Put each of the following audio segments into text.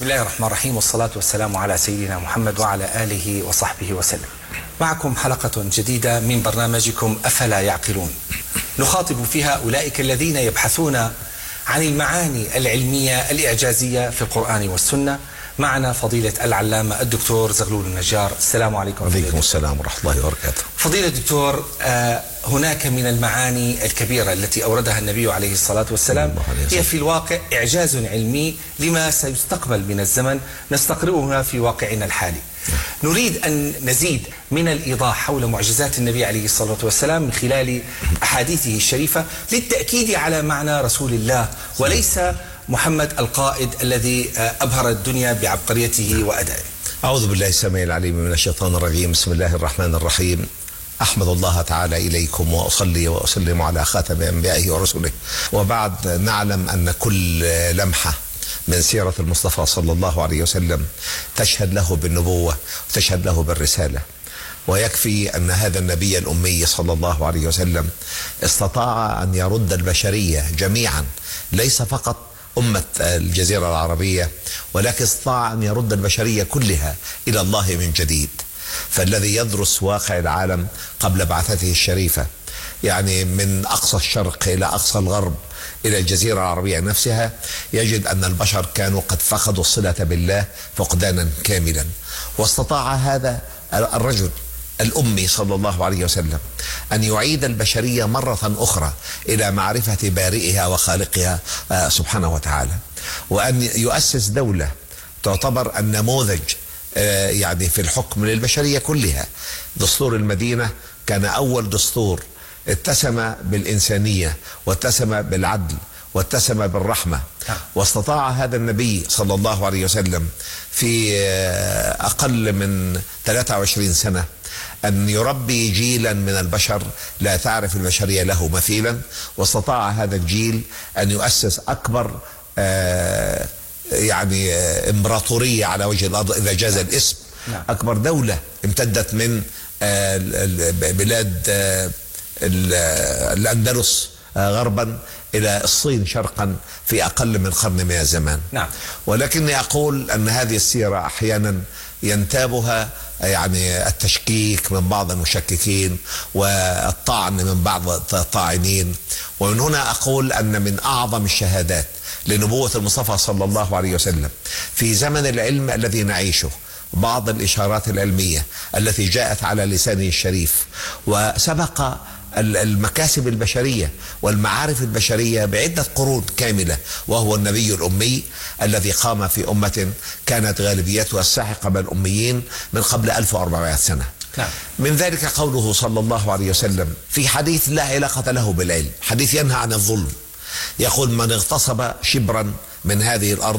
الله الرحمن الرحيم، والصلاة والسلام على سيدنا محمد وعلى آله وصحبه وسلم. معكم حلقة جديدة من برنامجكم أفلا يعقلون، نخاطب فيها أولئك الذين يبحثون عن المعاني العلمية الإعجازية في القرآن والسنة. معنا فضيلة العلامة الدكتور زغلول النجار. السلام عليكم. وعليكم السلام ورحمة الله وبركاته. فضيلة الدكتور، هناك من المعاني الكبيرة التي أوردها النبي عليه الصلاة والسلام هي في الواقع إعجاز علمي لما سيستقبل من الزمن نستقرئها في واقعنا الحالي. نريد أن نزيد من الإيضاح حول معجزات النبي عليه الصلاة والسلام من خلال أحاديثه الشريفة للتأكيد على معنى رسول الله وليس محمد القائد الذي أبهر الدنيا بعبقريته وأدائه. أعوذ بالله السميع العليم من الشيطان الرجيم. بسم الله الرحمن الرحيم. أحمد الله تعالى إليكم وأصلي وأسلم على خاتم أنبيائه ورسله، وبعد نعلم أن كل لمحة من سيرة المصطفى صلى الله عليه وسلم تشهد له بالنبوة وتشهد له بالرسالة، ويكفي أن هذا النبي الأمي صلى الله عليه وسلم استطاع أن يرد البشرية جميعا، ليس فقط أمة الجزيرة العربية، ولكن استطاع أن يرد البشرية كلها إلى الله من جديد. فالذي يدرس واقع العالم قبل بعثته الشريفة، يعني من أقصى الشرق إلى أقصى الغرب إلى الجزيرة العربية نفسها، يجد أن البشر كانوا قد فقدوا الصلة بالله فقدانا كاملا. واستطاع هذا الرجل الأمي صلى الله عليه وسلم أن يعيد البشرية مرة أخرى إلى معرفة بارئها وخالقها سبحانه وتعالى، وأن يؤسس دولة تعتبر النموذج يعني في الحكم للبشرية كلها. دستور المدينة كان أول دستور اتسم بالإنسانية واتسم بالعدل واتسم بالرحمة، واستطاع هذا النبي صلى الله عليه وسلم في أقل من 23 سنة أن يربي جيلا من البشر لا تعرف البشرية له مثيلا، واستطاع هذا الجيل أن يؤسس أكبر يعني إمبراطورية على وجه الأرض إذا جاز الاسم، أكبر دولة امتدت من بلاد الأندلس غربا إلى الصين شرقا في أقل من قرن من الزمان. ولكني أقول أن هذه السيرة أحيانا ينتابها يعني التشكيك من بعض المشككين والطعن من بعض الطاعنين، ومن هنا أقول أن من أعظم الشهادات لنبوة المصطفى صلى الله عليه وسلم في زمن العلم الذي نعيشه بعض الإشارات العلمية التي جاءت على لسانه الشريف وسبق المكاسب البشرية والمعارف البشرية بعدة قرون كاملة، وهو النبي الأمي الذي قام في أمة كانت غالبيتها الساحقة من الأميين من قبل 1400 سنة. من ذلك قوله صلى الله عليه وسلم في حديث لا علاقة له بالعلم، حديث ينهى عن الظلم، يقول: من اغتصب شبرا من هذه الأرض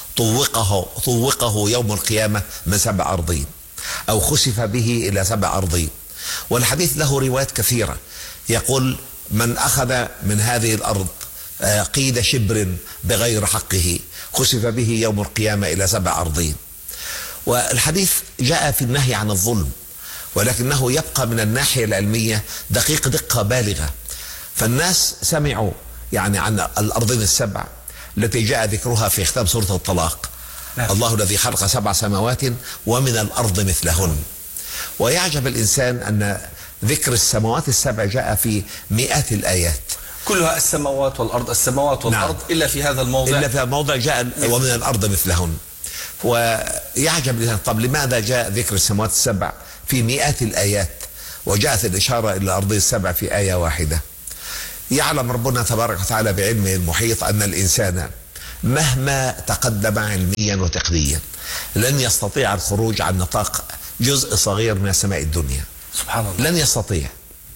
طوقه يوم القيامة من 7 أرضين، أو خسف به إلى 7 أرضين. والحديث له روايات كثيرة، يقول: من أخذ من هذه الأرض قيد شبر بغير حقه خسف به يوم القيامة إلى 7 أرضين. والحديث جاء في النهي عن الظلم، ولكنه يبقى من الناحية العلمية دقيق دقة بالغة. فالناس سمعوا يعني عن الأرضين ال7 التي جاء ذكرها في ختام سورة الطلاق: الله الذي خلق 7 سماوات ومن الأرض مثلهن. ويعجب الإنسان أن ذكر السماوات ال7 جاء في مئات الآيات، كلها السماوات والأرض السماوات والأرض. إلا في هذا الموضع، إلا في هذا الموضع جاء ومن الأرض مثلهن. ويعجب الإنسان: طب لماذا جاء ذكر السماوات ال7 في مئات الآيات وجاءت الإشارة إلى الأرض ال7 في آية واحدة؟ يعلم ربنا تبارك وتعالى بعلمه المحيط أن الإنسان مهما تقدم علميا وتقنيا لن يستطيع الخروج عن نطاق جزء صغير من السماء الدنيا، سبحان الله، لن يستطيع.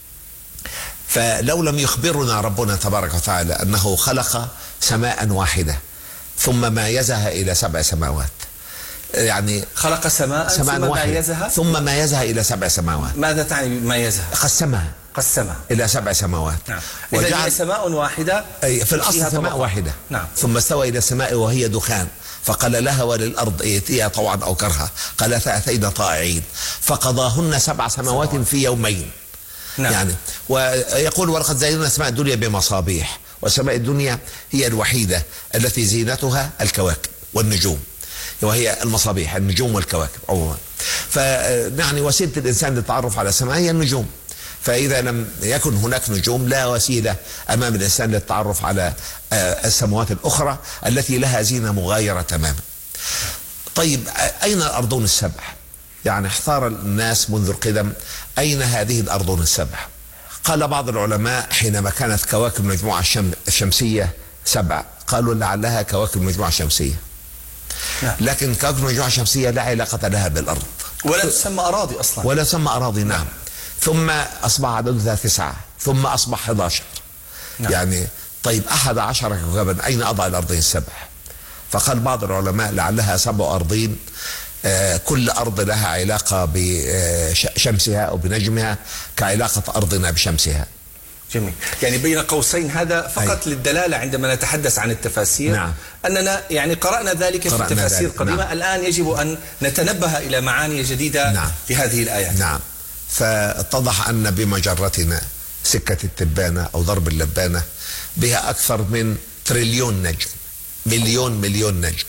فلو لم يخبرنا ربنا تبارك وتعالى أنه خلق سماء واحدة ثم مايزها إلى 7 سماوات، يعني خلق سماء ثم مايزها ثم مايزها إلى 7 سماوات. ماذا تعني مايزها؟ قسمها إلى 7 سماوات. إذا هي سماء واحدة في الأصل سماء واحدة. ثم استوى إلى السماء وهي دخان فقال لها وللأرض ائتيا طوعا أو كرها قالتا أتينا طائعين فقضاهن 7 سماوات في يومين. يعني ويقول: ولقد زينا السماء الدنيا بمصابيح، والسماء الدنيا هي الوحيدة التي زينتها الكواكب والنجوم. وهي المصابيح، النجوم والكواكب عموما. فيعني وسيلة الإنسان للتعرف على السماء هي النجوم. فإذا لم يكن هناك نجوم لا وسيلة أمام الإنسان للتعرف على السماوات الأخرى التي لها زينة مغايرة تماما. طيب أين الأرضون السبع؟ يعني احتار الناس منذ القدم أين هذه الأرضون السبع؟ قال بعض العلماء حينما كانت كواكب المجموعة الشمسية 7 قالوا لعلها كواكب المجموعة الشمسية. لكن كواكب المجموعة الشمسية لا علاقة لها بالأرض ولا تسمى أراضي أصلا، ولا تسمى أراضي. نعم. ثم أصبح عددها 9 ثم أصبح 11. يعني طيب 11 كوكبا أين أضع الأرضين السبع؟ فقال بعض العلماء لعلها 7 أرضين، كل أرض لها علاقة بشمسها أو بنجمها كعلاقة أرضنا بشمسها. جميل. يعني بين قوسين هذا فقط للدلالة عندما نتحدث عن التفاسير. نعم. أننا يعني قرأنا ذلك في تفاسير قديمة. نعم. الآن يجب أن نتنبه إلى معاني جديدة. نعم. في هذه الآيات. نعم. فاتضح أن بمجرتنا سكة التبانة أو ضرب اللبانة بها أكثر من تريليون نجم، مليون نجم،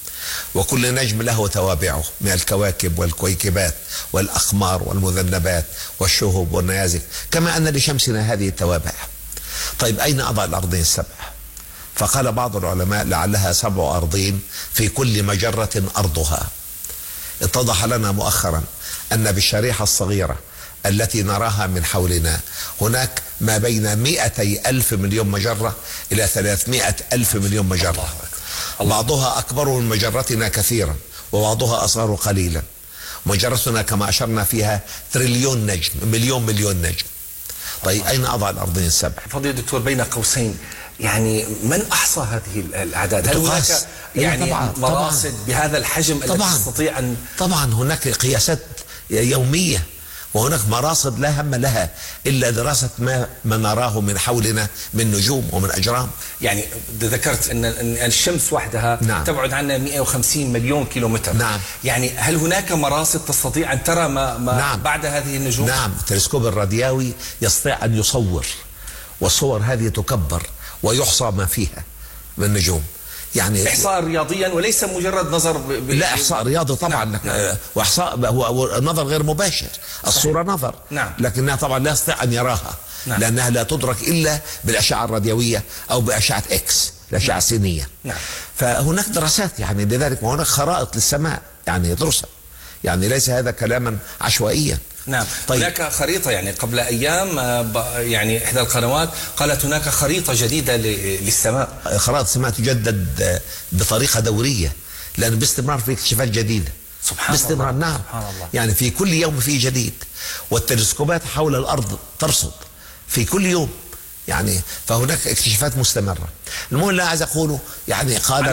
وكل نجم له توابعه من الكواكب والكويكبات والأقمار والمذنبات والشهب والنيازك، كما أن لشمسنا هذه التوابع. طيب أين أضع الأرضين السبع؟ فقال بعض العلماء لعلها 7 أرضين في كل مجرة أرضها. اتضح لنا مؤخرا أن بالشريحة الصغيرة التي نراها من حولنا هناك ما بين 200,000 مليون مجرة إلى 300,000 مليون مجرة. بعضها أكبر من مجرتنا كثيرا وبعضها أصغر قليلا. مجرتنا كما أشرنا فيها تريليون نجم، مليون نجم. طيب أين أضع الأرضين السبع؟ فضيلة الدكتور بين قوسين، يعني من أحصى هذه الأعداد؟ هل هناك يعني مراصد بهذا الحجم التي تستطيع أن طبعا هناك قياسات يومية، وهناك مراصد لا هم لها إلا دراسة ما نراه من حولنا من نجوم ومن أجرام. يعني ذكرت أن الشمس وحدها نعم. تبعد عنا 150 مليون كيلومتر. نعم. يعني هل هناك مراصد تستطيع أن ترى ما نعم. بعد هذه النجوم؟ نعم. التلسكوب الراديوي يستطيع أن يصور، والصور هذه تكبر ويحصى ما فيها من نجوم. يعني إحصاء رياضيا وليس مجرد نظر لا، إحصاء رياضي طبعا. نعم. وإحصاء هو نظر غير مباشر. الصورة نظر. نعم. لكنها طبعا لا يستطيع أن يراها. نعم. لأنها لا تدرك إلا بالأشعة الراديوية أو بأشعة إكس، الأشعة السينية. نعم. فهناك دراسات يعني لذلك، وهناك خرائط للسماء يعني يدرسها، يعني ليس هذا كلاما عشوائيا. نعم. طيب. هناك خريطة، يعني قبل أيام يعني إحدى القنوات قالت هناك خريطة جديدة للسماء. خرائط السماء تجدد بطريقة دورية، لأن باستمرار في اكتشافات جديدة. سبحان باستمرار. الله. نعم. سبحان الله. يعني في كل يوم في جديد، والتلسكوبات حول الأرض ترصد في كل يوم، يعني فهناك اكتشافات مستمرة. المهم لا عايز أقوله يعني قال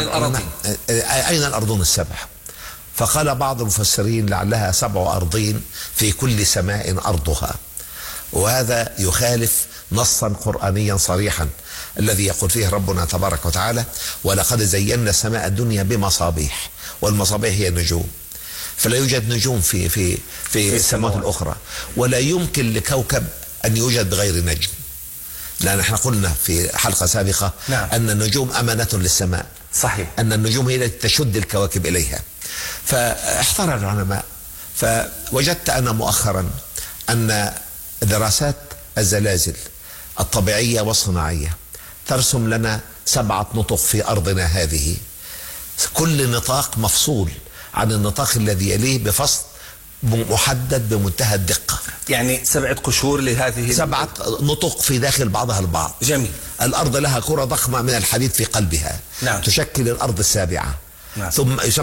أين الأرضون السبع؟ فقال بعض المفسرين لعلها 7 أرضين في كل سماء أرضها، وهذا يخالف نصا قرآنيا صريحا الذي يقول فيه ربنا تبارك وتعالى: ولقد زينا السماء الدنيا بمصابيح، والمصابيح هي النجوم. فلا يوجد نجوم في السماوات الأخرى، ولا يمكن لكوكب أن يوجد بغير نجم، لأن احنا قلنا في حلقة سابقة نعم. أن النجوم أمانة للسماء. صحيح. أن النجوم هي التي تشد الكواكب إليها. فاحتار العلماء، فوجدت أنا مؤخرا أن دراسات الزلازل الطبيعية والصناعية ترسم لنا 7 نطق في أرضنا هذه، كل نطاق مفصول عن النطاق الذي يليه بفصل محدد بمنتهى الدقة. يعني 7 قشور لهذه 7 نطق في داخل بعضها البعض. جميل. الأرض لها كرة ضخمة من الحديد في قلبها. نعم. تشكل الأرض السابعة. نعم. ثم